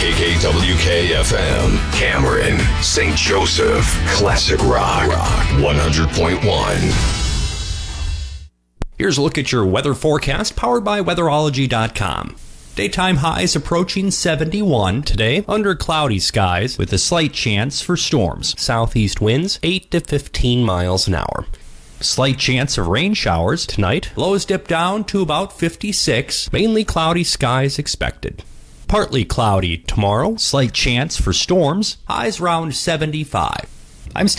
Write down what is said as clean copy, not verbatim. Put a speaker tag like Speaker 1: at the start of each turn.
Speaker 1: KKWK-FM, Cameron, St. Joseph, Classic Rock 100.1.
Speaker 2: Here's a look at your weather forecast powered by weatherology.com. Daytime highs approaching 71 today, under cloudy skies with a slight chance for storms. Southeast winds 8 to 15 miles an hour. Slight chance of rain showers tonight. Lows dip down to about 56. Mainly cloudy skies expected. Partly cloudy tomorrow. Slight chance for storms. Highs around 75.